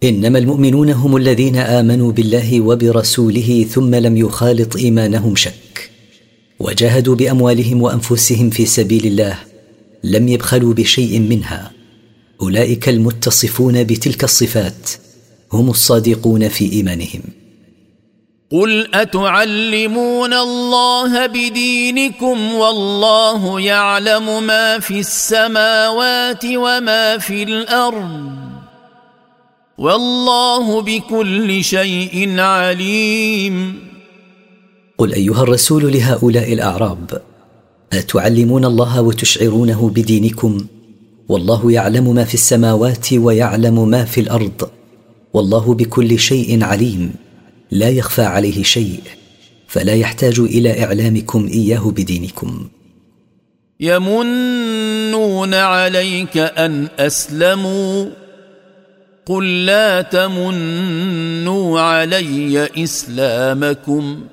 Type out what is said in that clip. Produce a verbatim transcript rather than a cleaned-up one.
إنما المؤمنون هم الذين آمنوا بالله وبرسوله ثم لم يخالط إيمانهم شك، وجاهدوا بأموالهم وأنفسهم في سبيل الله، لم يبخلوا بشيء منها. أولئك المتصفون بتلك الصفات هم الصادقون في إيمانهم. قل أتعلمون الله بدينكم والله يعلم ما في السماوات وما في الأرض والله بكل شيء عليم. قل أيها الرسول لهؤلاء الأعراب: أتعلمون الله وتشعرونه بدينكم والله يعلم ما في السماوات ويعلم ما في الأرض والله بكل شيء عليم، لا يخفى عليه شيء، فلا يحتاج إلى إعلامكم إياه بدينكم. يمنون عليك أن أسلموا قل لا تمنوا علي إسلامكم